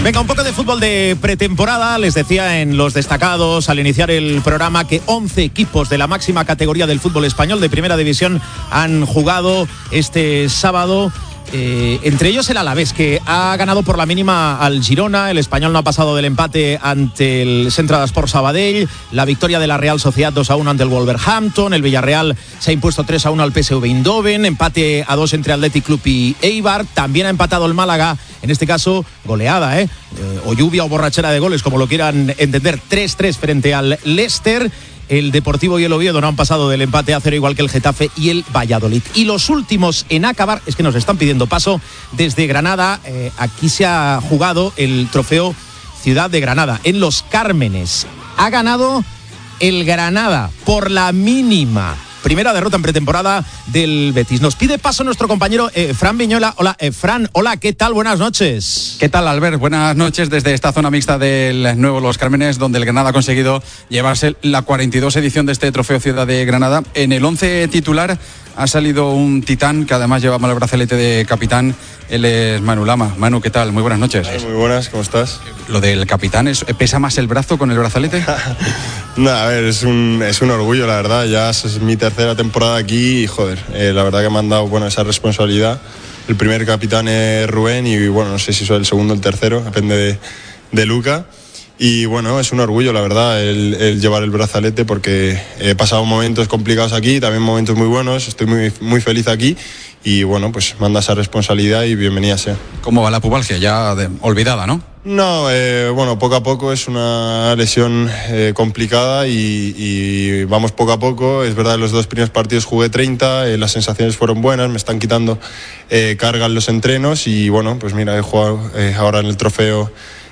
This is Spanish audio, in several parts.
Venga, un poco de fútbol de pretemporada. Les decía en los destacados al iniciar el programa que 11 equipos de la máxima categoría del fútbol español de primera división han jugado este sábado. Entre ellos el Alavés, que ha ganado por la mínima al Girona. El Español no ha pasado del empate ante el Central Sport Sabadell. La victoria de la Real Sociedad 2-1 ante el Wolverhampton. El Villarreal se ha impuesto 3-1 al PSV Eindhoven. Empate a 2 entre Athletic Club y Eibar. También ha empatado el Málaga, en este caso goleada, o lluvia o borrachera de goles, como lo quieran entender, 3-3 frente al Leicester. El Deportivo y el Oviedo no han pasado del empate a 0, igual que el Getafe y el Valladolid. Y los últimos en acabar, es que nos están pidiendo paso desde Granada. Aquí se ha jugado el trofeo Ciudad de Granada, en Los Cármenes. Ha ganado el Granada por la mínima. Primera derrota en pretemporada del Betis. Nos pide paso nuestro compañero Fran Viñola. Hola, Fran. Hola, ¿qué tal? Buenas noches. ¿Qué tal, Albert? Buenas noches desde esta zona mixta del nuevo Los Cármenes, donde el Granada ha conseguido llevarse la 42 edición de este trofeo Ciudad de Granada. En el 11 titular ha salido un titán que además lleva el brazalete de capitán. Él es Manu Lama. Manu, ¿qué tal? Muy buenas noches. Muy buenas, ¿cómo estás? Lo del capitán, ¿pesa más el brazo con el brazalete? No, a ver, es un orgullo, la verdad. Ya es mi tercera temporada aquí y, joder, la verdad que me han dado esa responsabilidad. El primer capitán es Rubén y, no sé si soy el segundo o el tercero, depende de Luca. Y es un orgullo, la verdad, el llevar el brazalete, porque he pasado momentos complicados aquí, también momentos muy buenos, estoy muy feliz aquí y pues manda esa responsabilidad y bienvenida sea. ¿Cómo va la pubalgia? Ya olvidada, ¿no? No, poco a poco, es una lesión complicada y vamos poco a poco. Es verdad, en los 2 primeros partidos jugué 30, las sensaciones fueron buenas, me están quitando carga en los entrenos y mira, he jugado ahora en el trofeo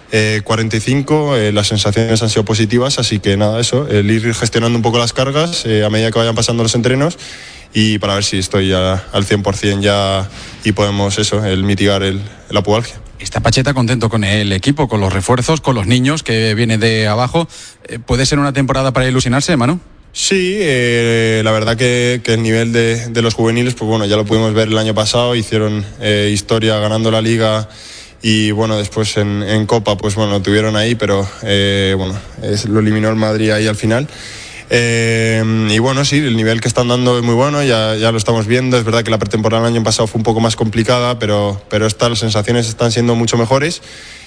45, las sensaciones han sido positivas, así que nada, eso, el ir gestionando un poco las cargas a medida que vayan pasando los entrenos y para ver si estoy al 100% ya y podemos el mitigar la pubalgia. ¿Está Pacheta contento con el equipo, con los refuerzos, con los niños que vienen de abajo? ¿Puede ser una temporada para ilusionarse, Manu? Sí, la verdad que el nivel de los juveniles, ya lo pudimos ver el año pasado, hicieron historia ganando la Liga. Y después en Copa lo tuvieron ahí, pero lo eliminó el Madrid ahí al final. Sí, el nivel que están dando es muy bueno, ya lo estamos viendo. Es verdad que la pretemporada del año pasado fue un poco más complicada, pero las sensaciones están siendo mucho mejores.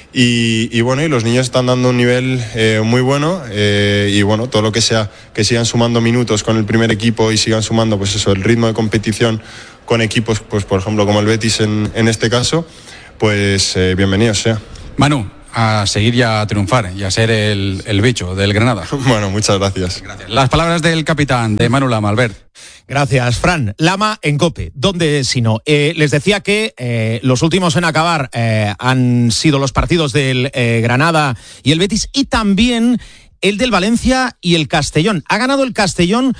Y los niños están dando un nivel muy bueno todo lo que sea, que sigan sumando minutos con el primer equipo y sigan sumando el ritmo de competición con equipos, por ejemplo, como el Betis en este caso. Bienvenido sea. Manu, a seguir y a triunfar y a ser el bicho del Granada. Muchas gracias. Gracias. Las palabras del capitán, de Manu Lama, Albert. Gracias, Fran. Lama en COPE. ¿Dónde si no? Les decía que los últimos en acabar han sido los partidos del Granada y el Betis y también el del Valencia y el Castellón. Ha ganado el Castellón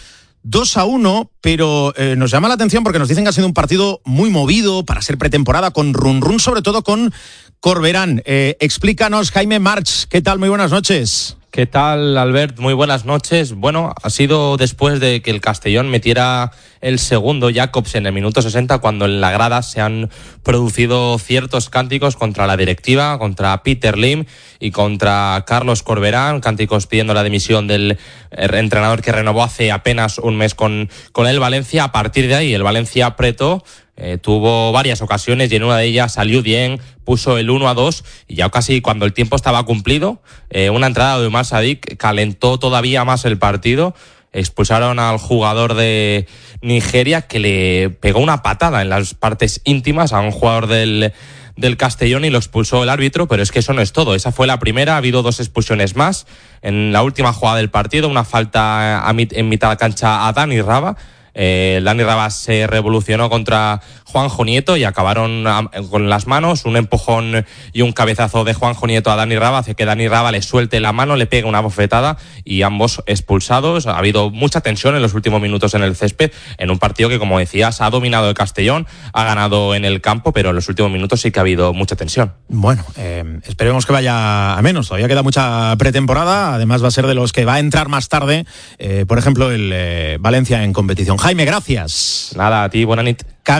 2-1, pero nos llama la atención porque nos dicen que ha sido un partido muy movido para ser pretemporada, con run, sobre todo con Corberán. Explícanos, Jaime March, ¿qué tal? Muy buenas noches. ¿Qué tal, Albert? Muy buenas noches. Bueno, ha sido después de que el Castellón metiera el segundo Jacobs en el minuto 60, cuando en la grada se han producido ciertos cánticos contra la directiva, contra Peter Lim y contra Carlos Corberán, cánticos pidiendo la dimisión del entrenador que renovó hace apenas un mes con el Valencia. A partir de ahí, el Valencia apretó, tuvo varias ocasiones y en una de ellas salió bien, puso el 1-2 y ya casi cuando el tiempo estaba cumplido, una entrada de Umar Sadik calentó todavía más el partido. Expulsaron al jugador de Nigeria, que le pegó una patada en las partes íntimas a un jugador del Castellón y lo expulsó el árbitro, pero es que eso no es todo. Esa fue la primera, ha habido 2 expulsiones más. En la última jugada del partido, una falta en mitad de cancha a Dani Raba. Dani Raba se revolucionó contra Juanjo Nieto y acabaron con las manos, un empujón y un cabezazo de Juanjo Nieto a Dani Raba hace que Dani Raba le suelte la mano, le pegue una bofetada y ambos expulsados. Ha habido mucha tensión en los últimos minutos en el césped, en un partido que, como decías, ha dominado el Castellón, ha ganado en el campo, pero en los últimos minutos sí que ha habido mucha tensión. Bueno, esperemos que vaya a menos, todavía queda mucha pretemporada, además va a ser de los que va a entrar más tarde, por ejemplo el Valencia en competición. Jaime, gracias. Nada, a ti, buena nit. Camino, buena nit.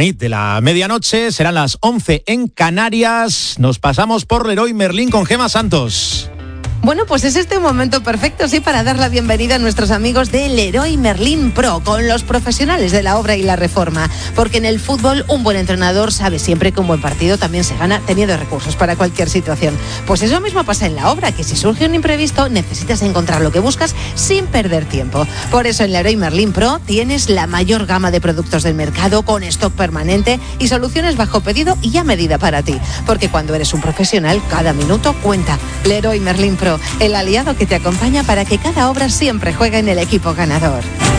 nit de la medianoche, serán las 11 en Canarias. Nos pasamos por Leroy Merlin con Gemma Santos. Bueno, pues es este un momento perfecto, sí, para dar la bienvenida a nuestros amigos de Leroy Merlin Pro, con los profesionales de la obra y la reforma. Porque en el fútbol un buen entrenador sabe siempre que un buen partido también se gana teniendo recursos para cualquier situación. Pues eso mismo pasa en la obra, que si surge un imprevisto necesitas encontrar lo que buscas sin perder tiempo. Por eso en Leroy Merlin Pro tienes la mayor gama de productos del mercado, con stock permanente y soluciones bajo pedido y a medida para ti. Porque cuando eres un profesional, cada minuto cuenta. Leroy Merlin Pro, el aliado que te acompaña para que cada obra siempre juegue en el equipo ganador.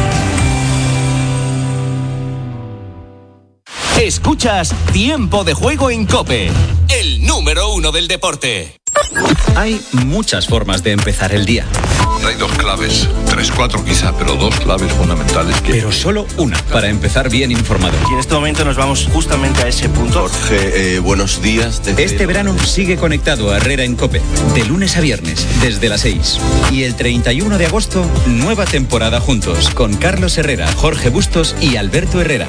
Escuchas Tiempo de Juego en COPE, el número 1 del deporte. Hay muchas formas de empezar el día. Hay 2 claves, 3, 4 quizá, pero 2 claves fundamentales. Pero solo una para empezar bien informado. Y en este momento nos vamos justamente a ese punto. Jorge, buenos días. Este verano sigue conectado a Herrera en COPE, de lunes a viernes, desde las 6. Y el 31 de agosto, nueva temporada juntos, con Carlos Herrera, Jorge Bustos y Alberto Herrera.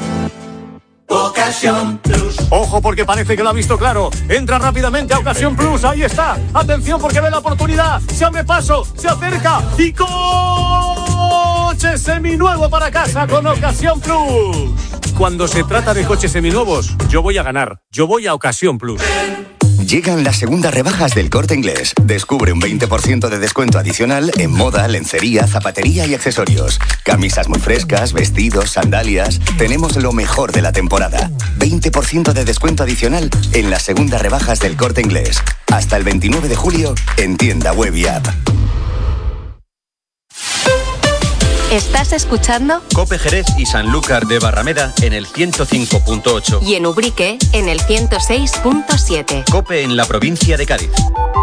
Ocasión Plus. Ojo, porque parece que lo ha visto claro. Entra rápidamente a Ocasión Plus. Ahí está. Atención, porque ve la oportunidad. Se abre paso, se acerca y coche seminuevo para casa con Ocasión Plus. Cuando se trata de coches seminuevos, yo voy a ganar. Yo voy a Ocasión Plus. Llegan las segundas rebajas del Corte Inglés. Descubre un 20% de descuento adicional en moda, lencería, zapatería y accesorios. Camisas muy frescas, vestidos, sandalias. Tenemos lo mejor de la temporada. 20% de descuento adicional en las segundas rebajas del Corte Inglés. Hasta el 29 de julio en tienda web y app. ¿Estás escuchando? COPE Jerez y Sanlúcar de Barrameda en el 105.8. Y en Ubrique en el 106.7. COPE en la provincia de Cádiz.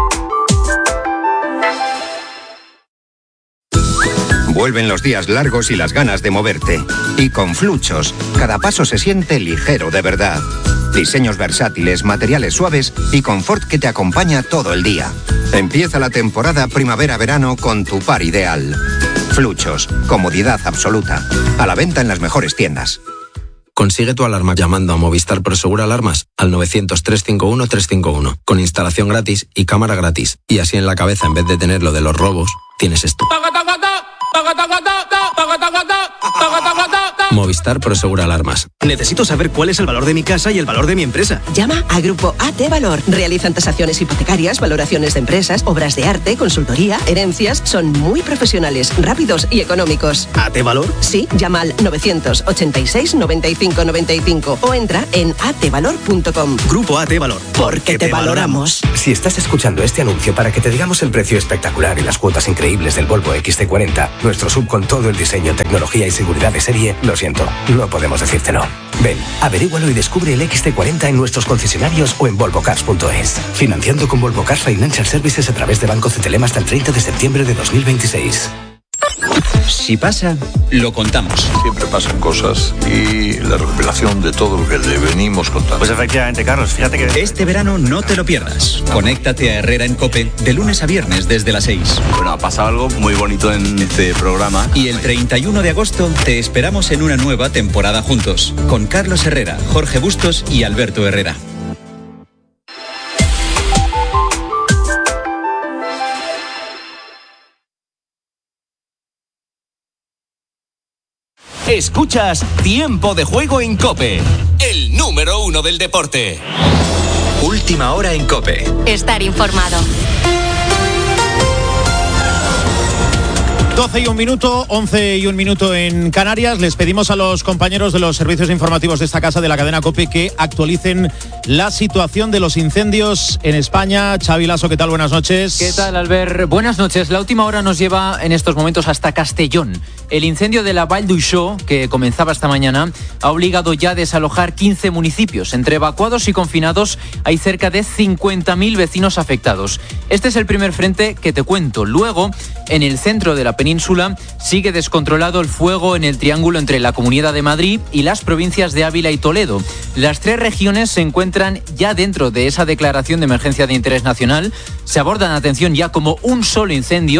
Vuelven los días largos y las ganas de moverte. Y con Fluchos, cada paso se siente ligero de verdad. Diseños versátiles, materiales suaves y confort que te acompaña todo el día. Empieza la temporada primavera-verano con tu par ideal. Fluchos, comodidad absoluta. A la venta en las mejores tiendas. Consigue tu alarma llamando a Movistar Prosegur Alarmas al 900-351-351, con instalación gratis y cámara gratis. Y así en la cabeza, en vez de tener lo de los robos, tienes esto. Movistar Prosegur Alarmas. Necesito saber cuál es el valor de mi casa y el valor de mi empresa. Llama a Grupo AT Valor. Realizan tasaciones hipotecarias, valoraciones de empresas, obras de arte, consultoría, herencias. Son muy profesionales, rápidos y económicos. ¿AT Valor? Sí, llama al 986 95 95 o entra en atvalor.com. Grupo AT Valor. Porque te valoramos. Si estás escuchando este anuncio para que te digamos el precio espectacular y las cuotas increíbles del Volvo XC40, nuestro sub con todo el diseño, tecnología y seguridad de serie, lo siento, no podemos decirte no. Ven, averígualo y descubre el XC40 en nuestros concesionarios o en volvocars.es. Financiando con Volvo Cars Financial Services a través de Banco CTLM hasta el 30 de septiembre de 2026. Si pasa, lo contamos. Siempre pasan cosas y la revelación de todo lo que le venimos contando. Pues efectivamente, Carlos, fíjate que... Este verano no te lo pierdas. Conéctate a Herrera en COPE de lunes a viernes desde las 6. Bueno, ha pasado algo muy bonito en este programa. Y el 31 de agosto te esperamos en una nueva temporada juntos, con Carlos Herrera, Jorge Bustos y Alberto Herrera. Escuchas Tiempo de Juego en COPE, el número 1 del deporte. Última hora en COPE. Estar informado. 12 y 1 minuto, 11 y 1 minuto en Canarias. Les pedimos a los compañeros de los servicios informativos de esta casa de la cadena COPE que actualicen la situación de los incendios en España. Xavi Lasso, ¿qué tal? Buenas noches. ¿Qué tal, Albert? Buenas noches. La última hora nos lleva en estos momentos hasta Castellón. El incendio de la Vall d'Uixó, que comenzaba esta mañana, ha obligado ya a desalojar 15 municipios. Entre evacuados y confinados hay cerca de 50.000 vecinos afectados. Este es el primer frente que te cuento. Luego, en el centro de la península, sigue descontrolado el fuego en el triángulo entre la Comunidad de Madrid y las provincias de Ávila y Toledo. Las tres regiones se encuentran ya dentro de esa declaración de emergencia de interés nacional. Se abordan, atención, ya como un solo incendio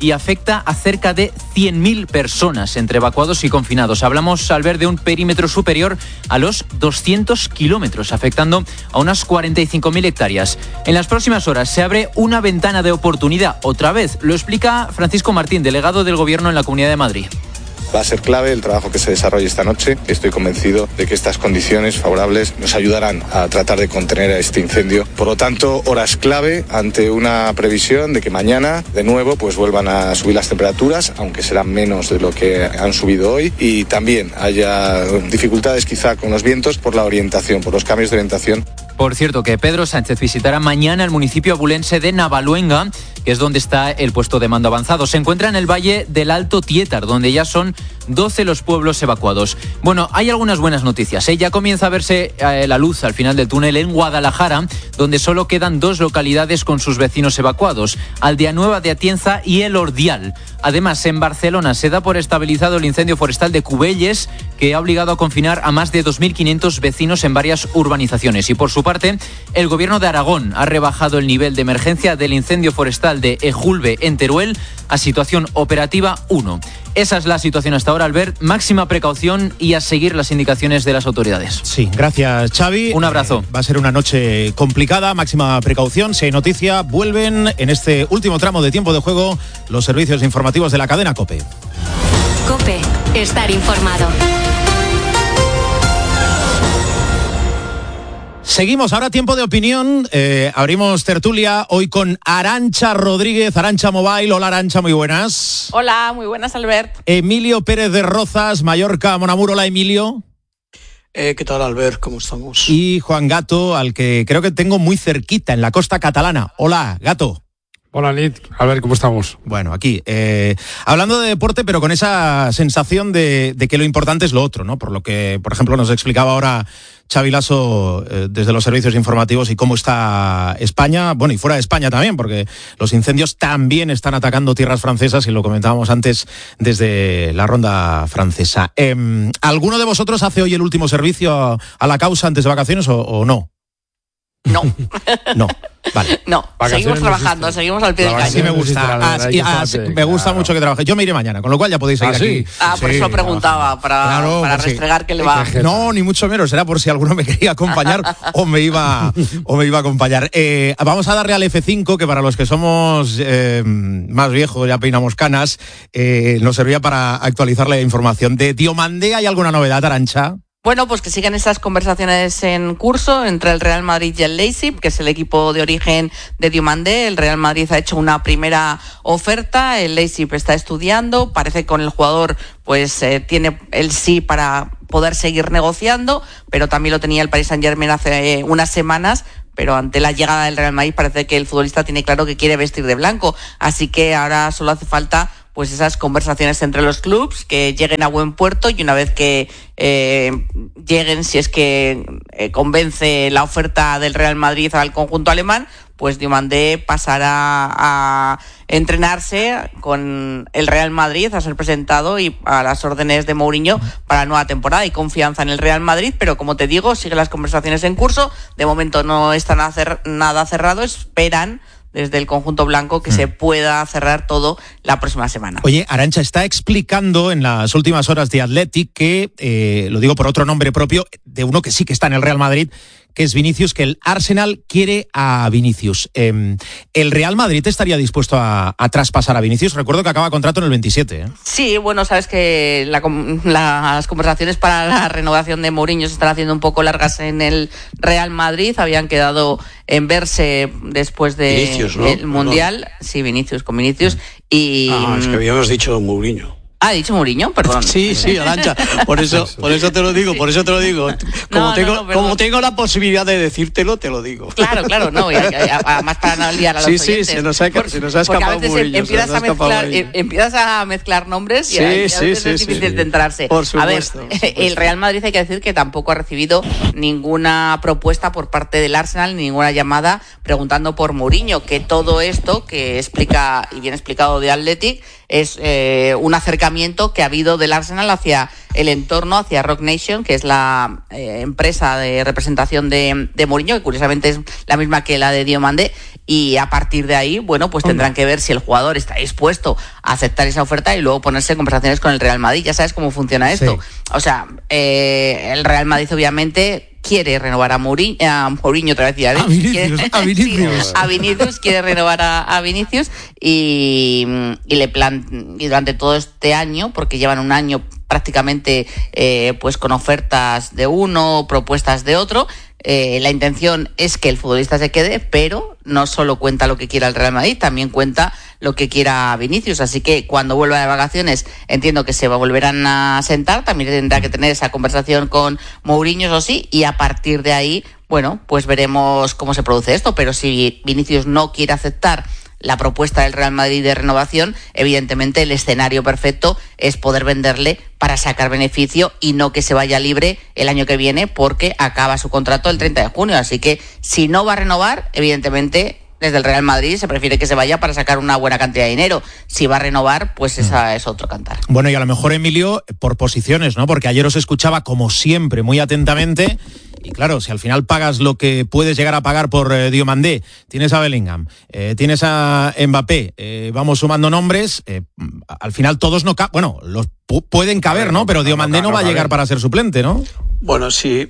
y afecta a cerca de 100.000 personas entre evacuados y confinados. Hablamos, Albert, de un perímetro superior a los 200 kilómetros, afectando a unas 45.000 hectáreas. En las próximas horas se abre una ventana de oportunidad, otra vez. Lo explica Francisco Martín, delegado del Gobierno en la Comunidad de Madrid. Va a ser clave el trabajo que se desarrolle esta noche. Estoy convencido de que estas condiciones favorables nos ayudarán a tratar de contener a este incendio. Por lo tanto, horas clave ante una previsión de que mañana, de nuevo, pues vuelvan a subir las temperaturas, aunque serán menos de lo que han subido hoy, y también haya dificultades quizá con los vientos por la orientación, por los cambios de orientación. Por cierto, que Pedro Sánchez visitará mañana el municipio abulense de Navaluenga, que es donde está el puesto de mando avanzado. Se encuentra en el valle del Alto Tietar, donde ya son 12 los pueblos evacuados. Bueno, hay algunas buenas noticias. Ya comienza a verse la luz al final del túnel en Guadalajara, donde solo quedan 2 localidades con sus vecinos evacuados, Aldea Nueva de Atienza y El Ordial. Además, en Barcelona se da por estabilizado el incendio forestal de Cubelles, que ha obligado a confinar a más de 2.500 vecinos en varias urbanizaciones. Y por su parte, el Gobierno de Aragón ha rebajado el nivel de emergencia del incendio forestal de Ejulbe en Teruel a situación operativa 1. Esa es la situación hasta ahora, Albert. Máxima precaución y a seguir las indicaciones de las autoridades. Sí, gracias, Xavi. Un abrazo. Va a ser una noche complicada, máxima precaución. Si hay noticia, vuelven en este último tramo de tiempo de juego los servicios informativos de la cadena COPE. COPE, estar informado. Seguimos, ahora tiempo de opinión, abrimos tertulia hoy con Arantxa Rodríguez, Arantxa Mobile. Hola Arantxa, muy buenas. Hola, muy buenas, Albert. Emilio Pérez de Rozas, Mallorca, Mon Amour. Hola Emilio. ¿Qué tal, Albert? ¿Cómo estamos? Y Juan Gato, al que creo que tengo muy cerquita, en la costa catalana. Hola, Gato. Hola, Nit. A ver, ¿cómo estamos? Bueno, aquí, hablando de deporte, pero con esa sensación de que lo importante es lo otro, ¿no? Por lo que, por ejemplo, nos explicaba ahora Xavi Lasso desde los servicios informativos y cómo está España, bueno, y fuera de España también, porque los incendios también están atacando tierras francesas y lo comentábamos antes desde la ronda francesa. ¿Alguno de vosotros hace hoy el último servicio a la causa antes de vacaciones o no? No. No, vale. No, seguimos trabajando, seguimos al pie del cañón. Sí, me gusta. Me gusta mucho que trabaje. Yo me iré mañana, con lo cual ya podéis seguir aquí. Por eso lo preguntaba, para restregar que le va. No, ni mucho menos, era por si alguno me quería acompañar o me iba a acompañar. Vamos a darle al F5, que para los que somos más viejos, ya peinamos canas, nos servía para actualizar la información. ¿De Diomandé hay alguna novedad, Arantxa? Bueno, pues que siguen estas conversaciones en curso entre el Real Madrid y el Leipzig, que es el equipo de origen de Diomandé. El Real Madrid ha hecho una primera oferta, el Leipzig está estudiando, parece que con el jugador pues tiene el sí para poder seguir negociando, pero también lo tenía el Paris Saint-Germain hace unas semanas. Pero ante la llegada del Real Madrid parece que el futbolista tiene claro que quiere vestir de blanco, así que ahora solo hace falta pues esas conversaciones entre los clubes que lleguen a buen puerto, y una vez que lleguen, si es que convence la oferta del Real Madrid al conjunto alemán, pues Diomandé pasará a entrenarse con el Real Madrid, a ser presentado y a las órdenes de Mourinho para la nueva temporada. Hay confianza en el Real Madrid, pero como te digo, siguen las conversaciones en curso. De momento no está nada cerrado, esperan desde el conjunto blanco que se pueda cerrar todo la próxima semana. Oye, Arantxa está explicando en las últimas horas de Athletic que, lo digo por otro nombre propio, de uno que sí que está en el Real Madrid, que es Vinicius, que el Arsenal quiere a Vinicius. ¿El Real Madrid estaría dispuesto a traspasar a Vinicius? Recuerdo que acaba contrato en el 27. Sí, bueno, sabes que las conversaciones para la renovación de Mourinho se están haciendo un poco largas en el Real Madrid. Habían quedado en verse después del Mundial. Perdón. Sí, con Vinicius. Y es que habíamos dicho Mourinho. ¿Ha dicho Mourinho? Perdón. Sí, Arantxa, por eso te lo digo. Como tengo la posibilidad de decírtelo, te lo digo. Claro, no, y además para no liar a los oyentes. Se nos ha escapado a veces Mourinho. Empiezas a mezclar nombres y a veces es difícil de centrarse. Por supuesto, a ver, el Real Madrid hay que decir que tampoco ha recibido ninguna propuesta por parte del Arsenal, ni ninguna llamada preguntando por Mourinho, que todo esto que explica y bien explicado de Athletic es un acercamiento acercamiento que ha habido del Arsenal hacia el entorno, hacia Rock Nation, que es la empresa de representación de Mourinho, que curiosamente es la misma que la de Diomandé, y a partir de ahí, bueno, pues tendrán que ver si el jugador está dispuesto a aceptar esa oferta y luego ponerse en conversaciones con el Real Madrid. Ya sabes cómo funciona esto. Sí. O sea, el Real Madrid obviamente quiere renovar a Mourinho otra vez, a Vinicius quiere renovar a Vinicius y durante todo este año, porque llevan un año prácticamente pues con ofertas de uno, propuestas de otro. La intención es que el futbolista se quede, pero no solo cuenta lo que quiera el Real Madrid, también cuenta lo que quiera Vinicius. Así que cuando vuelva de vacaciones entiendo que se volverán a sentar, también tendrá que tener esa conversación con Mourinho, eso sí, y a partir de ahí, bueno, pues veremos cómo se produce esto. Pero si Vinicius no quiere aceptar la propuesta del Real Madrid de renovación, evidentemente el escenario perfecto es poder venderle para sacar beneficio y no que se vaya libre el año que viene, porque acaba su contrato el 30 de junio. Así que si no va a renovar, evidentemente desde el Real Madrid se prefiere que se vaya para sacar una buena cantidad de dinero. Si va a renovar, pues esa es otro cantar. Bueno, y a lo mejor, Emilio, por posiciones, ¿no? Porque ayer os escuchaba como siempre muy atentamente. Y claro, si al final pagas lo que puedes llegar a pagar por Diomandé, tienes a Bellingham, tienes a Mbappé, vamos sumando nombres, al final todos no bueno, los pueden caber, ¿no? Pero Diomandé no va a llegar para ser suplente, ¿no? Bueno, si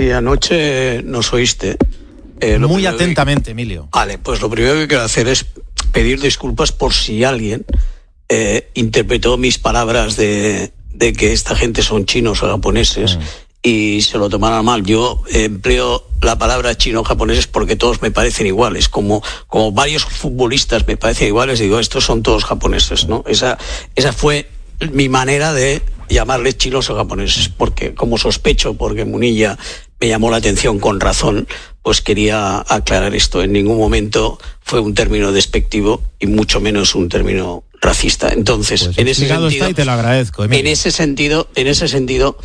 anoche nos oíste... muy atentamente, Emilio. Vale, pues lo primero que quiero hacer es pedir disculpas por si alguien interpretó mis palabras de que esta gente son chinos o japoneses y se lo tomaran mal. Yo empleo la palabra chino-japoneses porque todos me parecen iguales, como varios futbolistas me parecen iguales, digo, estos son todos japoneses, ¿no? Esa fue mi manera de llamarles chinos o japoneses, porque como sospecho, porque Munilla me llamó la atención con razón, pues quería aclarar esto. En ningún momento fue un término despectivo y mucho menos un término racista. Entonces, pues en ese sentido, está y te lo agradezco, Emilio. En ese sentido,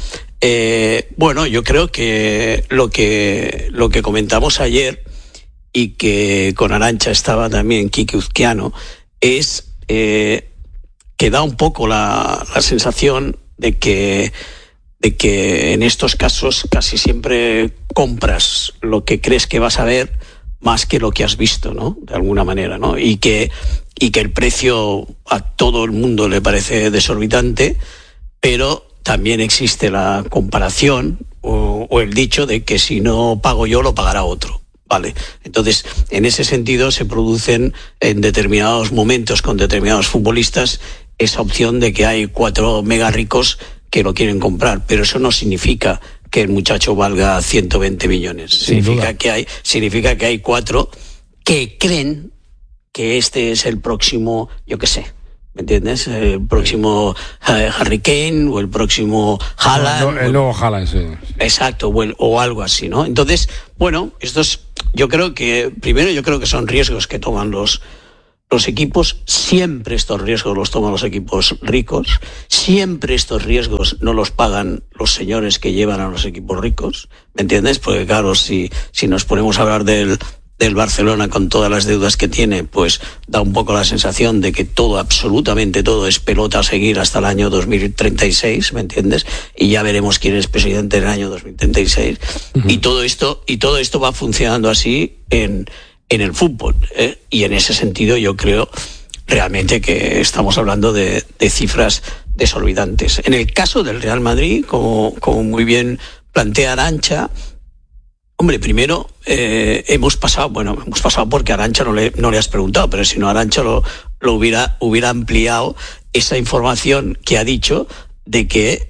bueno, yo creo que lo que comentamos ayer y que con Arantxa estaba también Quique Uzquiano es que da un poco la sensación de que en estos casos casi siempre compras lo que crees que vas a ver más que lo que has visto, ¿no? De alguna manera, ¿no? Y que el precio a todo el mundo le parece desorbitante, pero también existe la comparación o el dicho de que si no pago yo, lo pagará otro. Vale. Entonces, en ese sentido se producen en determinados momentos con determinados futbolistas esa opción de que hay 4 mega ricos que lo quieren comprar, pero eso no significa que el muchacho valga 120 millones. Significa que hay 4 que creen que este es el próximo, yo qué sé, ¿me entiendes? El próximo Harry Kane o el próximo Haaland. El nuevo Haaland, sí. Exacto, o algo así, ¿no? Entonces, bueno, yo creo que son riesgos que toman los equipos. Siempre estos riesgos los toman los equipos ricos, siempre estos riesgos no los pagan los señores que llevan a los equipos ricos, ¿me entiendes? Porque claro, si nos ponemos a hablar del Barcelona con todas las deudas que tiene, pues da un poco la sensación de que absolutamente todo es pelota a seguir hasta el año 2036, ¿me entiendes? Y ya veremos quién es presidente en el año 2036. Uh-huh. Y todo esto va funcionando así en el fútbol, y en ese sentido yo creo realmente que estamos hablando de cifras desorbitantes. En el caso del Real Madrid, como muy bien plantea Arantxa, hombre, primero hemos pasado porque a Arantxa no le has preguntado, pero si no Arantxa lo hubiera ampliado esa información que ha dicho de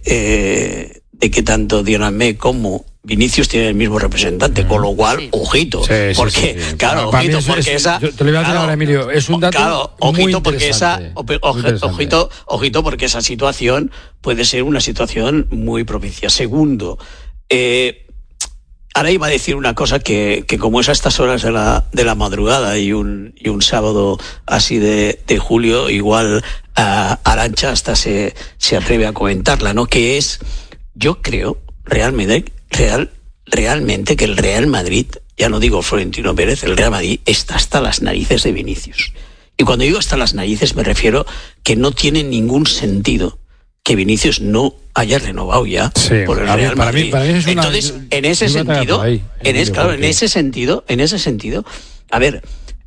que tanto Diomandé como Vinicius tiene el mismo representante, con lo cual, ojito, porque esa... Te lo voy a decir ahora, Emilio, es un dato ojito, muy porque interesante. ojito, porque esa situación puede ser una situación muy propicia. Segundo, ahora iba a decir una cosa que como es a estas horas de la madrugada y un sábado así de julio, igual Arantxa hasta se atreve a comentarla, ¿no? Que es, yo creo realmente que el Real Madrid, ya no digo Florentino Pérez, el Real Madrid está hasta las narices de Vinicius. Y cuando digo hasta las narices me refiero que no tiene ningún sentido que Vinicius no haya renovado ya por el Real Madrid. Para mí es una, entonces, en ese sentido, en ese sentido, a ver,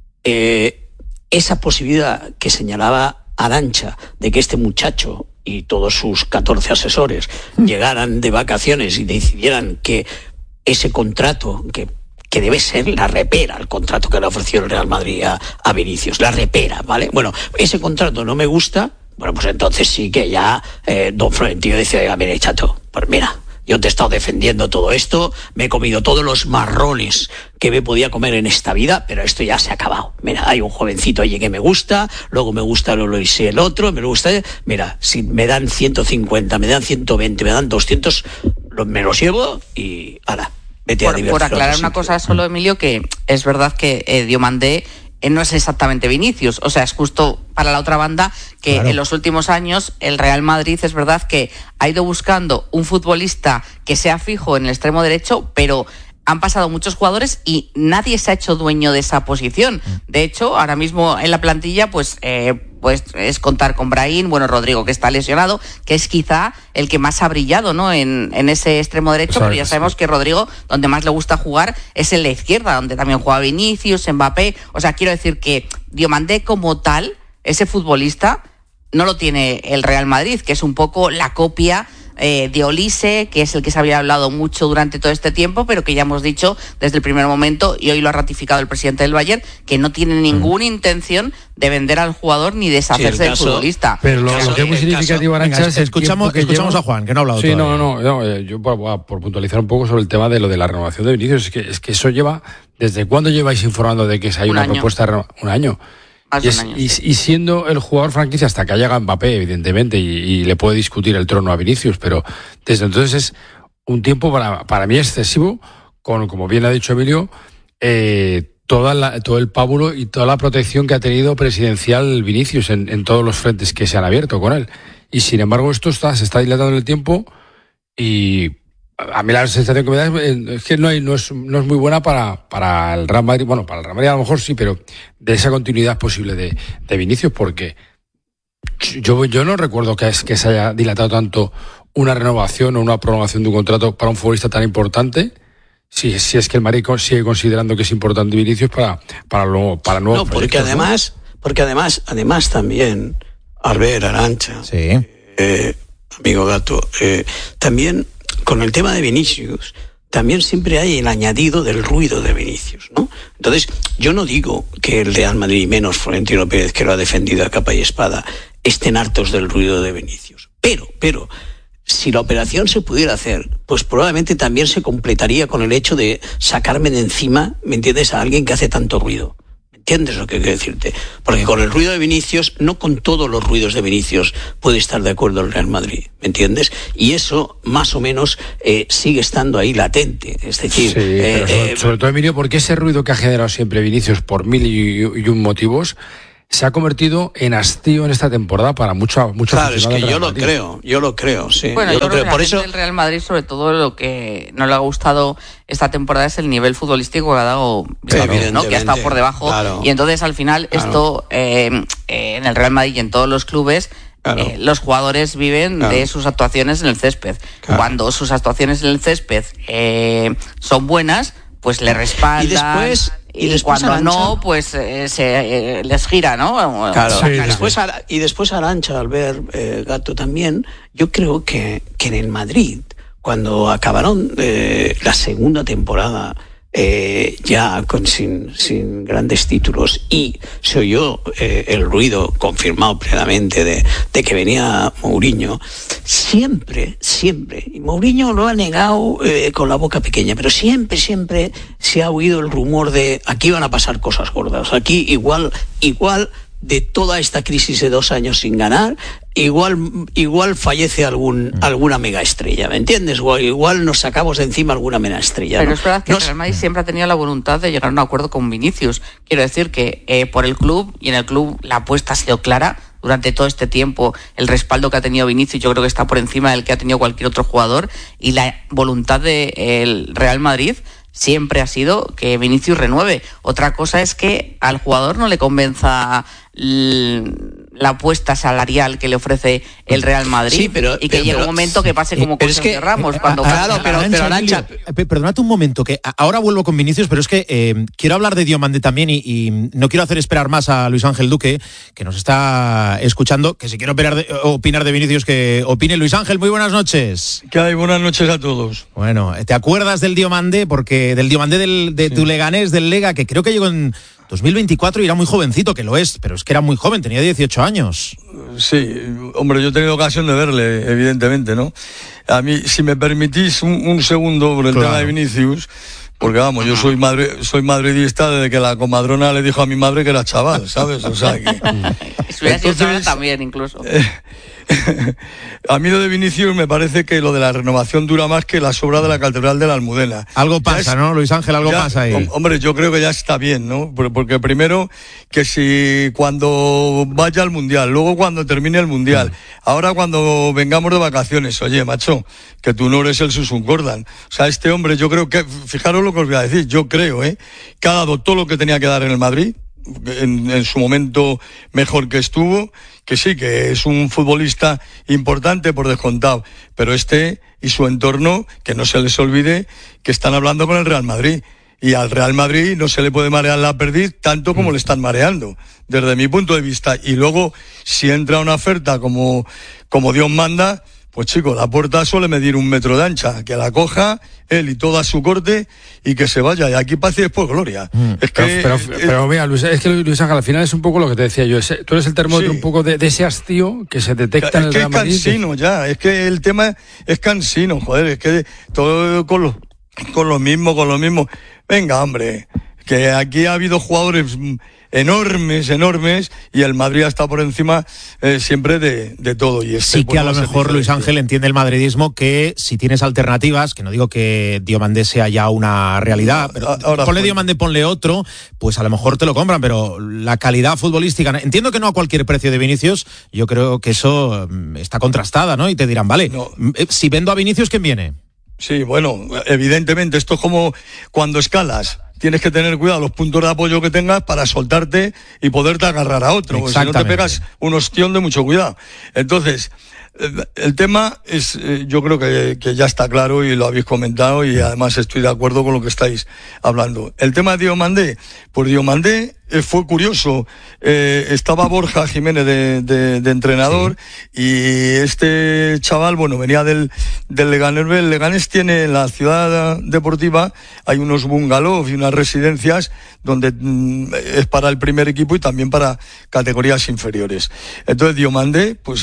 esa posibilidad que señalaba Arantxa de que este muchacho y todos sus 14 asesores llegaran de vacaciones y decidieran que ese contrato que debe ser la repera, el contrato que le ofreció el Real Madrid a Vinicius, la repera, ¿vale? Bueno, ese contrato no me gusta, bueno, pues entonces sí que ya don Florentino dice, oiga, mire, chato, pues mira, yo te he estado defendiendo todo esto, me he comido todos los marrones que me podía comer en esta vida, pero esto ya se ha acabado. Mira, hay un jovencito allí que me gusta, luego me gusta el otro, me gusta, mira, si me dan 150, me dan 120, me dan 200, me los llevo y ala. Por aclarar una cosa solo, Emilio, que es verdad que Diomandé no es exactamente Vinicius, o sea, es justo para la otra banda que claro. En los últimos años el Real Madrid es verdad que ha ido buscando un futbolista que sea fijo en el extremo derecho, pero han pasado muchos jugadores y nadie se ha hecho dueño de esa posición. De hecho, ahora mismo en la plantilla, pues es contar con Brahim, bueno, Rodrigo, que está lesionado, que es quizá el que más ha brillado, ¿no? En ese extremo derecho, pero ya sabemos que Rodrigo, donde más le gusta jugar, es en la izquierda, donde también juega Vinicius, Mbappé. O sea, quiero decir que Diomandé como tal, ese futbolista, no lo tiene el Real Madrid, que es un poco la copia de Olise, que es el que se había hablado mucho durante todo este tiempo, pero que ya hemos dicho desde el primer momento, y hoy lo ha ratificado el presidente del Bayern, que no tiene ninguna intención de vender al jugador ni deshacerse del futbolista. Pero lo que es muy significativo, Arantxa, es escuchamos a Juan, que no ha hablado sí, todavía. Yo por puntualizar un poco sobre el tema de lo de la renovación de Vinicius, es que eso lleva, ¿desde cuándo lleváis informando de que hay una propuesta de un año? Y siendo el jugador franquicia hasta que haya Mbappé, evidentemente, y le puede discutir el trono a Vinicius, pero desde entonces es un tiempo para mí excesivo, como bien ha dicho Emilio, todo el pábulo y toda la protección que ha tenido presidencial Vinicius en todos los frentes que se han abierto con él. Y sin embargo esto se está dilatando en el tiempo y a mí la sensación que me da es que no es muy buena para el Real Madrid. Bueno, para el Real Madrid a lo mejor sí, pero de esa continuidad posible de Vinicius, porque yo no recuerdo que se haya dilatado tanto una renovación o una prolongación de un contrato para un futbolista tan importante. Si es que el Madrid sigue considerando que es importante Vinicius para nuevos proyectos, porque además también Albert, Arantxa, sí. Amigo Gato, también con el tema de Vinicius, también siempre hay el añadido del ruido de Vinicius, ¿no? Entonces, yo no digo que el Real Madrid, menos Florentino Pérez, que lo ha defendido a capa y espada, estén hartos del ruido de Vinicius. Pero, si la operación se pudiera hacer, pues probablemente también se completaría con el hecho de sacarme de encima, ¿me entiendes?, a alguien que hace tanto ruido. ¿Entiendes lo que quiero decirte? Porque con el ruido de Vinicius, no con todos los ruidos de Vinicius puede estar de acuerdo el Real Madrid, ¿me entiendes? Y eso, más o menos, sigue estando ahí latente. Es decir... Sí, pero sobre todo, Emilio, porque ese ruido que ha generado siempre Vinicius por mil y un motivos se ha convertido en hastío en esta temporada para muchos claro, es que yo lo creo, sí. Bueno, yo creo que por eso el Real Madrid, sobre todo, lo que no le ha gustado esta temporada es el nivel futbolístico que ha dado, ¿no? Que ha estado por debajo, claro. Y entonces al final esto en el Real Madrid y en todos los clubes, los jugadores viven de sus actuaciones en el césped. Cuando sus actuaciones en el césped son buenas, pues le respaldan. Y después cuando Arantxa, no, pues se les gira, ¿no? Claro. Sí, y después Arantxa, al ver Gato también, yo creo que en el Madrid, cuando acabaron la segunda temporada, ya sin grandes títulos, y se oyó el ruido confirmado plenamente de que venía Mourinho, siempre, y Mourinho lo ha negado con la boca pequeña, pero siempre se ha oído el rumor de aquí van a pasar cosas gordas, aquí igual de toda esta crisis de 2 años sin ganar, igual fallece alguna mega estrella, ¿me entiendes? O igual nos sacamos de encima alguna mega estrella. Pero es verdad que el Real Madrid siempre ha tenido la voluntad de llegar a un acuerdo con Vinicius. Quiero decir que por el club, y en el club la apuesta ha sido clara durante todo este tiempo, el respaldo que ha tenido Vinicius yo creo que está por encima del que ha tenido cualquier otro jugador, y la voluntad del Real Madrid siempre ha sido que Vinicius renueve. Otra cosa es que al jugador no le convenza la apuesta salarial que le ofrece el Real Madrid, y que llegue un momento que pase como con Sergio Ramos cuando Arantxa, perdonad un momento, que ahora vuelvo con Vinicius, pero es que quiero hablar de Diomandé también y no quiero hacer esperar más a Luis Ángel Duque, que nos está escuchando, que si quiere opinar de Vinicius, que opine. Luis Ángel, muy buenas noches. ¿Qué hay? Buenas noches a todos. Bueno, ¿te acuerdas del Diomandé? Porque del Diomandé de tu Leganés, del Lega, que creo que llegó en 2024 y era muy jovencito, que lo es, pero es que era muy joven, tenía 18 años. Sí, hombre, yo he tenido ocasión de verle, evidentemente, ¿no? A mí, si me permitís un segundo por el tema de Vinicius, porque vamos, yo soy madridista desde que la comadrona le dijo a mi madre que era chaval, ¿sabes? O sea que... Entonces, también, incluso. A mí lo de Vinicius me parece que lo de la renovación dura más que la obra de la Catedral de la Almudena. Algo pasa, ¿no, Luis Ángel? Algo pasa ahí. Hombre, yo creo que ya está bien, ¿no? Porque primero, que si cuando vaya al Mundial, luego cuando termine el Mundial, ahora cuando vengamos de vacaciones, oye, macho, que tú no eres el Susun Gordon. O sea, este hombre, yo creo que, fijaros lo que os voy a decir, yo creo, que ha dado todo lo que tenía que dar en el Madrid, en su momento mejor que estuvo, que sí, que es un futbolista importante por descontado, pero y su entorno, que no se les olvide que están hablando con el Real Madrid, y al Real Madrid no se le puede marear la perdiz tanto como le están mareando, desde mi punto de vista. Y luego, si entra una oferta como Dios manda, pues chico, la puerta suele medir 1 metro de ancha, que la coja él y toda su corte y que se vaya, y aquí paz y después gloria. Pero mira, Luis, es que Luis Ángel, al final es un poco lo que te decía yo, tú eres el termómetro un poco de ese hastío que se detecta en el Real Madrid. Es cansino ya, es que el tema es cansino, joder, es que todo con lo mismo. Venga, hombre, que aquí ha habido jugadores enormes, y el Madrid ha estado por encima siempre de todo. Y sí que a lo mejor Luis Ángel entiende el madridismo, que si tienes alternativas, que no digo que Diomandé sea ya una realidad, pero ponle Diomandé, ponle otro, pues a lo mejor te lo compran, pero la calidad futbolística, entiendo que no a cualquier precio de Vinicius, yo creo que eso está contrastada, ¿no? Y te dirán, vale, si vendo a Vinicius, ¿quién viene? Sí, bueno, evidentemente, esto es como cuando escalas. Tienes que tener cuidado los puntos de apoyo que tengas para soltarte y poderte agarrar a otro, porque si no te pegas un ostión de mucho cuidado. Entonces, el tema es, yo creo que ya está claro y lo habéis comentado, y además estoy de acuerdo con lo que estáis hablando. El tema de Diomandé, pues Diomandé fue curioso, estaba Borja Jiménez de entrenador, y este chaval, bueno, venía del Leganés. El Leganés tiene en la ciudad deportiva, hay unos bungalows y unas residencias donde es para el primer equipo y también para categorías inferiores. Entonces Diomandé, pues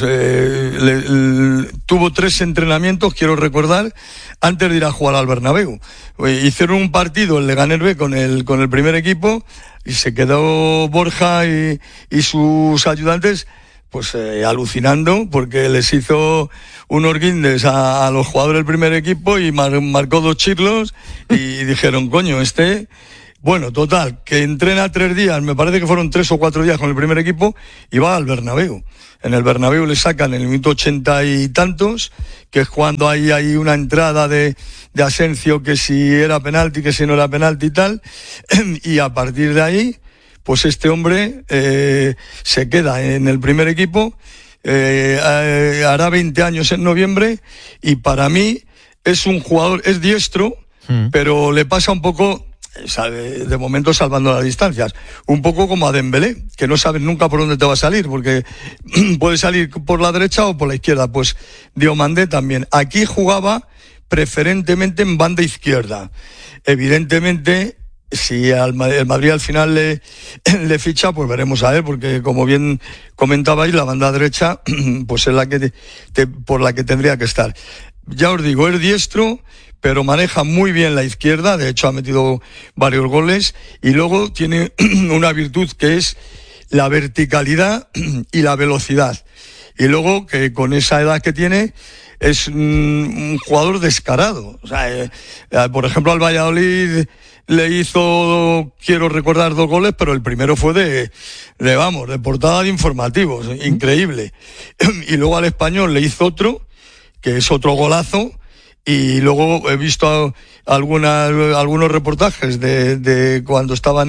tuvo 3 entrenamientos, quiero recordar, antes de ir a jugar al Bernabéu. Hicieron un partido el Leganés B con el primer equipo, y se quedó Borja y sus ayudantes pues alucinando, porque les hizo unos guindes a los jugadores del primer equipo y marcó 2 chirlos, y dijeron, coño, bueno, total, que entrena 3 días, me parece que fueron 3 o 4 días con el primer equipo, y va al Bernabéu. En el Bernabéu le sacan en el minuto 80 y tantos, que es cuando hay una entrada de Asencio, que si era penalti, que si no era penalti y tal, y a partir de ahí, pues este hombre se queda en el primer equipo, hará 20 años en noviembre, y para mí es un jugador, es diestro, pero le pasa un poco, de momento salvando las distancias, un poco como a Dembélé, que no sabes nunca por dónde te va a salir, porque puede salir por la derecha o por la izquierda. Pues Diomandé también. Aquí jugaba preferentemente en banda izquierda. Evidentemente, si el Madrid al final le ficha, pues veremos a ver, porque como bien comentabais, la banda derecha pues es la que por la que tendría que estar. Ya os digo, es diestro, pero maneja muy bien la izquierda, de hecho ha metido varios goles, y luego tiene una virtud que es la verticalidad y la velocidad. Y luego, que con esa edad que tiene, es un jugador descarado. O sea, por ejemplo, al Valladolid le hizo, quiero recordar, 2 goles, pero el primero fue de portada de informativos, increíble. Y luego al Español le hizo otro, que es otro golazo, Y luego he visto algunos reportajes de cuando estaba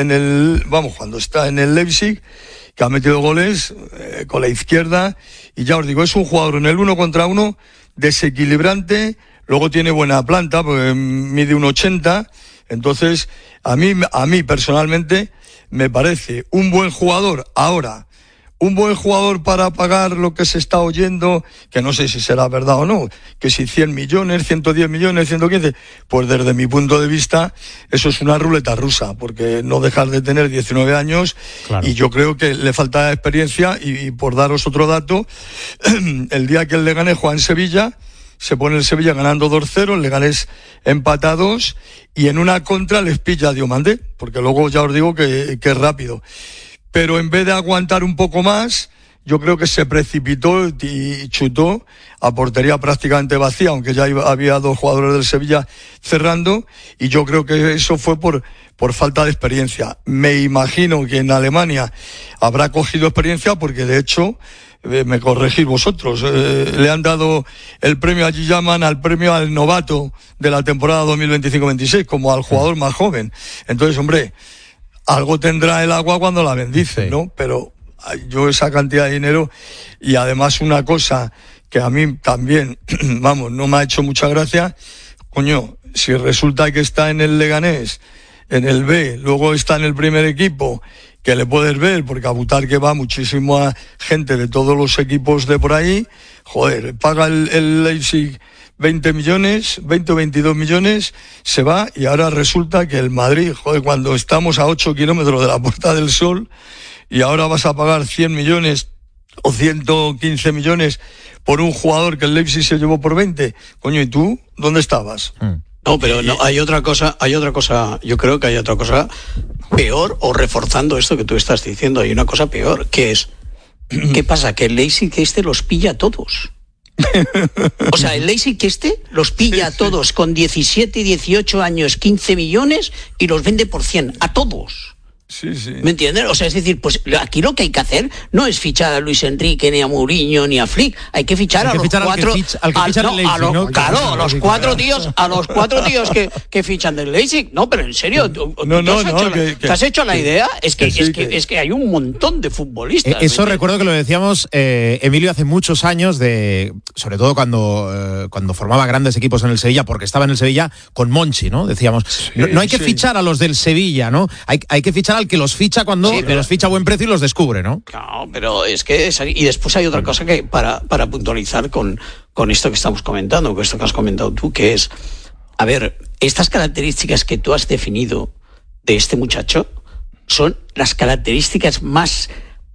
cuando está en el Leipzig, que ha metido goles con la izquierda, y ya os digo, es un jugador en el 1 contra 1 desequilibrante, luego tiene buena planta, porque mide 1,80, entonces a mí personalmente me parece un buen jugador. Ahora, un buen jugador para pagar lo que se está oyendo, que no sé si será verdad o no, que si 100 millones, 110 millones, 115, pues desde mi punto de vista eso es una ruleta rusa, porque no dejas de tener 19 años, claro. Y yo creo que le falta experiencia, y por daros otro dato, el día que el Leganés juega en Sevilla, se pone el Sevilla ganando 2-0, el Leganés empata 2, y en una contra les pilla a Diomandé, porque luego ya os digo que es rápido. Pero en vez de aguantar un poco más, yo creo que se precipitó y chutó a portería prácticamente vacía, aunque ya había 2 jugadores del Sevilla cerrando, y yo creo que eso fue por falta de experiencia. Me imagino que en Alemania habrá cogido experiencia, porque de hecho, me corregís vosotros, le han dado el premio, allí llaman al premio al novato de la temporada 2025-26, como al jugador más joven. Entonces, hombre, algo tendrá el agua cuando la bendice, sí, ¿no? Pero yo esa cantidad de dinero, y además una cosa que a mí también, no me ha hecho mucha gracia, coño, si resulta que está en el Leganés, en el B, luego está en el primer equipo, que le puedes ver, porque a Butarque va muchísima gente de todos los equipos de por ahí, joder, paga el Leipzig 20 o 22 millones, se va, y ahora resulta que el Madrid, joder, cuando estamos a 8 kilómetros de la Puerta del Sol, y ahora vas a pagar 100 millones o 115 millones por un jugador que el Leipzig se llevó por 20. Coño, ¿y tú dónde estabas? No, pero no, hay otra cosa, yo creo que hay otra cosa peor, o reforzando esto que tú estás diciendo, hay una cosa peor, que es, ¿qué pasa? Que el Leipzig los pilla a todos. O sea, el Leipzig los pilla a todos con 17, 18 años, 15 millones, y los vende por 100, a todos. Sí, sí. ¿Me entiendes? O sea, es decir, pues aquí lo que hay que hacer no es fichar a Luis Enrique, ni a Mourinho, ni a Flick. Hay que fichar a los 4... Claro, a los 4 tíos que fichan del Leipzig. No, pero en serio, ¿te has hecho la idea? Es que hay un montón de futbolistas. Eso recuerdo que lo decíamos, Emilio, hace muchos años, sobre todo cuando formaba grandes equipos en el Sevilla, porque estaba en el Sevilla con Monchi, ¿no? Decíamos, no hay que fichar a los del Sevilla, ¿no? Hay que fichar al que los ficha cuando los ficha a buen precio y los descubre, ¿no? No, pero es que... Y después hay otra cosa que para puntualizar con esto que estamos comentando, con esto que has comentado tú, que es, a ver, estas características que tú has definido de este muchacho son las características más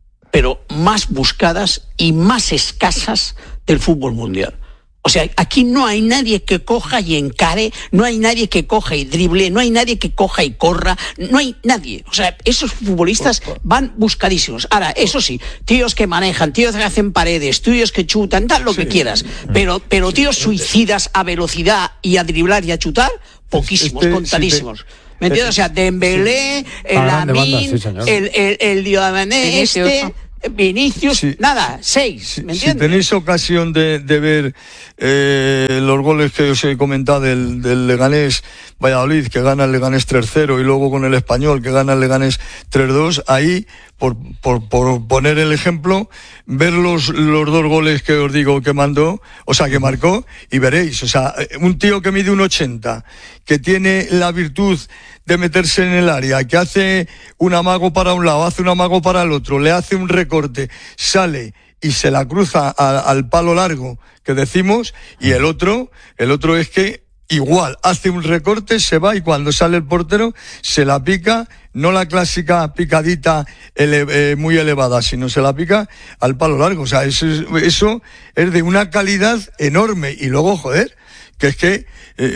buscadas y más escasas del fútbol mundial. O sea, aquí no hay nadie que coja y encare, no hay nadie que coja y drible, no hay nadie que coja y corra, no hay nadie. O sea, esos futbolistas van buscadísimos. Ahora, eso sí, tíos que manejan, tíos que hacen paredes, tíos que chutan, tal lo que quieras. Pero tíos suicidas a velocidad y a driblar y a chutar, poquísimos, contadísimos. ¿Me entiendes? O sea, Dembélé, el Lamine, el Diomandé, Vinicius, nada, 6, ¿me entiendes? Si tenéis ocasión de ver los goles que os he comentado del Leganés Valladolid, que gana el Leganés 3-0, y luego con el Español, que gana el Leganés 3-2, ahí, por poner el ejemplo, ver los 2 goles que os digo que marcó, y veréis, o sea, un tío que mide 1,80, que tiene la virtud de meterse en el área, que hace un amago para un lado, hace un amago para el otro, le hace un recorte, sale y se la cruza al palo largo que decimos, y el otro es que igual hace un recorte, se va, y cuando sale el portero se la pica, no la clásica picadita muy elevada, sino se la pica al palo largo. O sea, eso es de una calidad enorme. Y luego, joder, que es que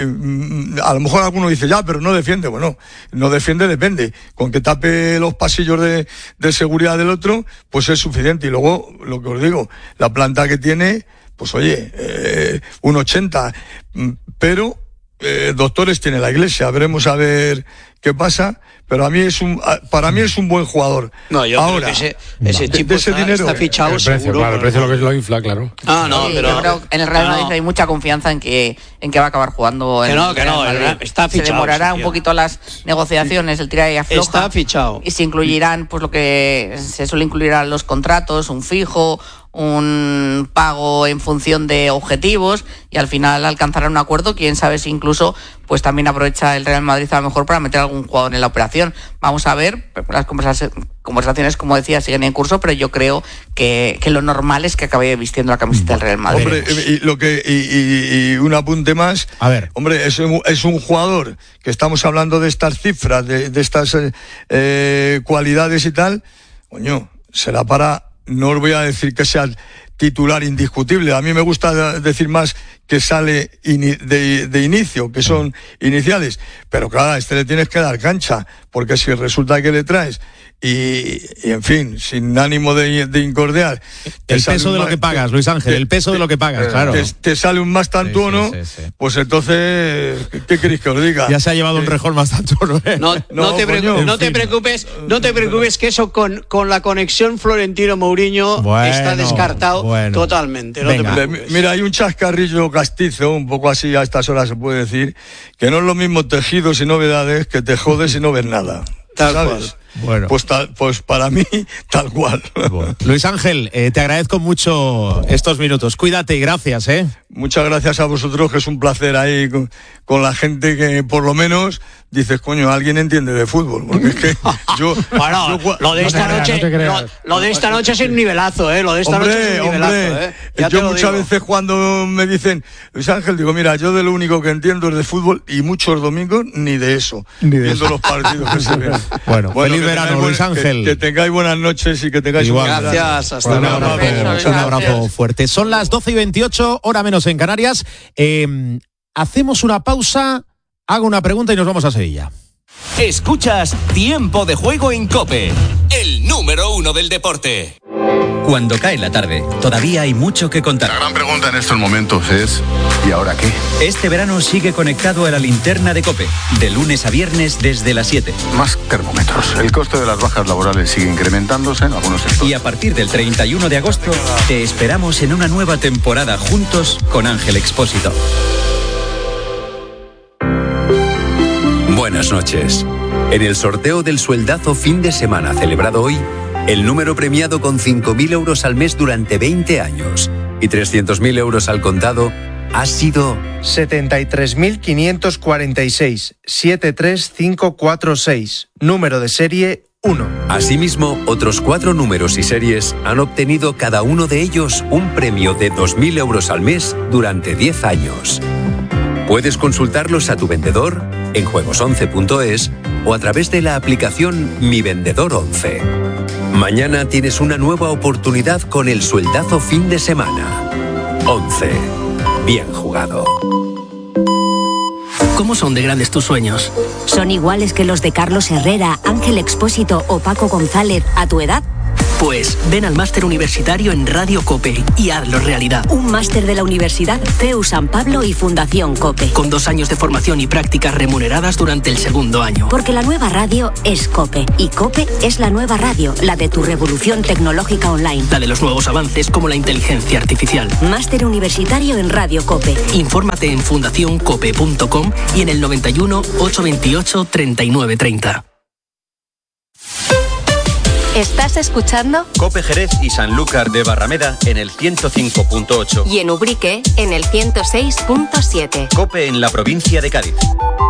a lo mejor alguno dice, ya, pero no defiende. Bueno, no defiende, depende. Con que tape los pasillos de seguridad del otro, pues es suficiente. Y luego, lo que os digo, la planta que tiene, pues oye, 1,80, pero doctores tiene la Iglesia. Veremos a ver qué pasa, pero para mí es un buen jugador. No, yo ahora, creo que ese tipo dinero, está fichado el precio, seguro. claro, el precio lo infla, claro. Sí, pero yo creo que en el Real Madrid hay mucha confianza en que va a acabar jugando en el Real Madrid. Está fichado. Se demorará un poquito las negociaciones, el tira y afloja. Está fichado. Y se incluirán pues lo que se suele incluir a los contratos, un fijo, un pago en función de objetivos, y al final alcanzarán un acuerdo. Quién sabe si incluso pues también aprovecha el Real Madrid a lo mejor para meter algún jugador en la operación. Vamos a ver, las conversaciones, como decía, siguen en curso, pero yo creo que lo normal es que acabe vistiendo la camiseta del Real Madrid. Hombre, y un apunte más. A ver. Hombre, es un jugador que estamos hablando de estas cifras, de estas cualidades y tal. Coño, será para... No os voy a decir que sea titular indiscutible. A mí me gusta decir más que sale de inicio, que son iniciales. Pero claro, a este le tienes que dar cancha, porque si resulta que le traes y en fin, sin ánimo de incordiar... El peso de lo que pagas, Luis Ángel, el peso de lo que pagas, claro. Te sale un más tantuono, pues entonces, ¿qué queréis que os diga? Ya se ha llevado un rejón más tantuono, ¿eh? No te preocupes, que eso con la conexión Florentino-Mourinho está descartado totalmente. Mira, hay un chascarrillo castizo, un poco así a estas horas se puede decir, que no es lo mismo tejidos y novedades que te jodes y no ves nada. ¿Sabes? Bueno. Pues para mí, tal cual. Bueno. Luis Ángel, te agradezco mucho estos minutos. Cuídate y gracias, ¿eh? Muchas gracias a vosotros, que es un placer ahí con la gente que por lo menos dices, coño, alguien entiende de fútbol, porque es que lo de esta noche es un nivelazo, Lo de esta noche es un nivelazo, Yo muchas veces cuando me dicen, Luis Ángel, digo, mira, yo de lo único que entiendo es de fútbol, y muchos domingos ni de eso, viendo los partidos que se ven. Bueno, feliz verano, Luis Ángel. Que tengáis buenas noches y que tengáis gracias, hasta luego. Un abrazo fuerte. Son las 12:28, hora menos en Canarias. Hacemos una pausa, hago una pregunta y nos vamos a Sevilla. Escuchas Tiempo de Juego en COPE, el número 1 del deporte. Cuando cae la tarde, todavía hay mucho que contar. La gran pregunta en estos momentos es, ¿y ahora qué? Este verano sigue conectado a la linterna de COPE, de lunes a viernes desde las 7. Más termómetros. El coste de las bajas laborales sigue incrementándose en algunos sectores. Y a partir del 31 de agosto, te esperamos en una nueva temporada juntos con Ángel Expósito. Buenas noches. En el sorteo del sueldazo fin de semana celebrado hoy, el número premiado con 5.000 euros al mes durante 20 años y 300.000 euros al contado ha sido 73.546 73546, número de serie 1. Asimismo, otros 4 números y series han obtenido cada uno de ellos un premio de 2.000 euros al mes durante 10 años. Puedes consultarlos a tu vendedor en juegos11.es o a través de la aplicación Mi Vendedor 11. Mañana tienes una nueva oportunidad con el sueldazo fin de semana. 11. Bien jugado. ¿Cómo son de grandes tus sueños? ¿Son iguales que los de Carlos Herrera, Ángel Expósito o Paco González a tu edad? Pues ven al máster universitario en Radio COPE y hazlo realidad. Un máster de la Universidad CEU San Pablo y Fundación COPE. Con 2 años de formación y prácticas remuneradas durante el segundo año. Porque la nueva radio es COPE. Y COPE es la nueva radio, la de tu revolución tecnológica online. La de los nuevos avances como la inteligencia artificial. Máster universitario en Radio COPE. Infórmate en fundacioncope.com y en el 91 828 3930. ¿Estás escuchando? COPE Jerez y Sanlúcar de Barrameda en el 105.8. Y en Ubrique en el 106.7. COPE en la provincia de Cádiz.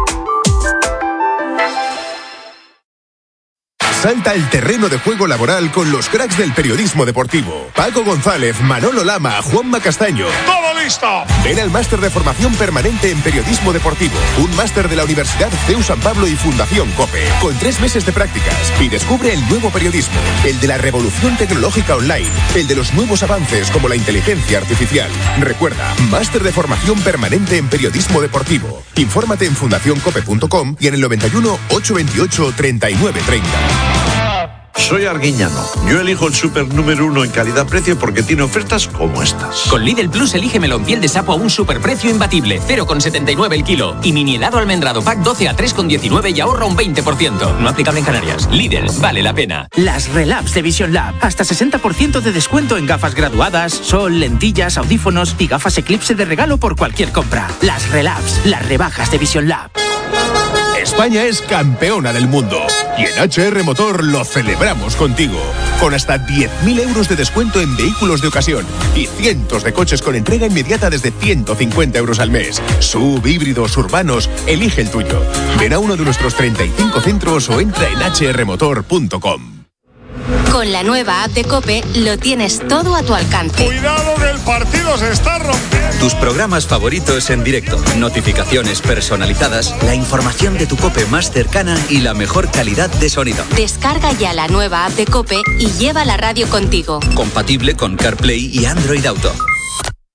Salta el terreno de juego laboral con los cracks del periodismo deportivo. Paco González, Manolo Lama, Juanma Castaño. ¡Todo listo! Ven al máster de formación permanente en periodismo deportivo. Un máster de la Universidad CEU San Pablo y Fundación COPE. Con 3 meses de prácticas. Y descubre el nuevo periodismo. El de la revolución tecnológica online. El de los nuevos avances como la inteligencia artificial. Recuerda, máster de formación permanente en periodismo deportivo. Infórmate en fundacioncope.com y en el 91 828 3930. Soy Arguiñano. Yo elijo el súper número 1 en calidad-precio porque tiene ofertas como estas. Con Lidl Plus elige melón piel de sapo a un superprecio imbatible, 0,79 el kilo. Y mini helado almendrado pack 12 a 3,19 y ahorra un 20%. No aplicable en Canarias. Lidl, vale la pena. Las Relabs de Vision Lab. Hasta 60% de descuento en gafas graduadas, sol, lentillas, audífonos y gafas Eclipse de regalo por cualquier compra. Las Relabs, las rebajas de Vision Lab. España es campeona del mundo y en HR Motor lo celebramos contigo. Con hasta 10.000 euros de descuento en vehículos de ocasión y cientos de coches con entrega inmediata desde 150 euros al mes. SUV, híbridos, urbanos, elige el tuyo. Ven a uno de nuestros 35 centros o entra en hrmotor.com. Con la nueva app de COPE lo tienes todo a tu alcance. ¡Cuidado que el partido se está rompiendo! Tus programas favoritos en directo, notificaciones personalizadas, la información de tu COPE más cercana y la mejor calidad de sonido. Descarga ya la nueva app de COPE y lleva la radio contigo. Compatible con CarPlay y Android Auto.